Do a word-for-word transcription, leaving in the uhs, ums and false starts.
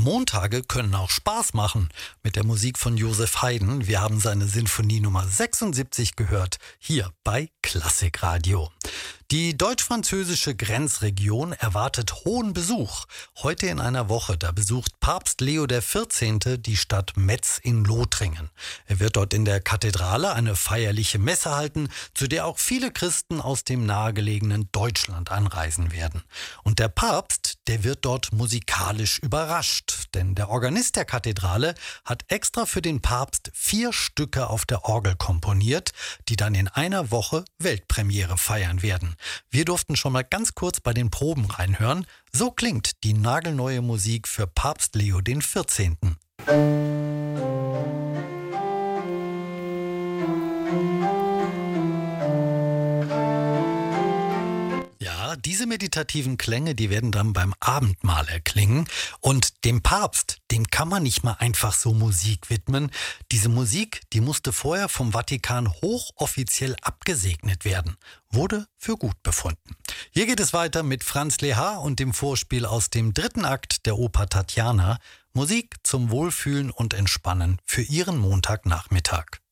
Montage können auch Spaß machen mit der Musik von Joseph Haydn. Wir haben seine Sinfonie Nummer sechsundsiebzig gehört, hier bei Klassikradio. Die deutsch-französische Grenzregion erwartet hohen Besuch. Heute in einer Woche, da besucht Papst Leo der vierzehnte die Stadt Metz in Lothringen. Er wird dort in der Kathedrale eine feierliche Messe halten, zu der auch viele Christen aus dem nahegelegenen Deutschland anreisen werden. Und der Papst, der wird dort musikalisch überrascht, denn der Organist der Kathedrale hat extra für den Papst vier Stücke auf der Orgel komponiert, die dann in einer Woche Weltpremiere feiern werden. Wir durften schon mal ganz kurz bei den Proben reinhören. So klingt die nagelneue Musik für Papst Leo der vierzehnte. Ja, diese meditativen Klänge, die werden dann beim Abendmahl erklingen. Und dem Papst, dem kann man nicht mal einfach so Musik widmen. Diese Musik, die musste vorher vom Vatikan hochoffiziell abgesegnet werden. Wurde für gut befunden. Hier geht es weiter mit Franz Lehár und dem Vorspiel aus dem dritten Akt der Oper Tatjana. Musik zum Wohlfühlen und Entspannen für Ihren Montagnachmittag.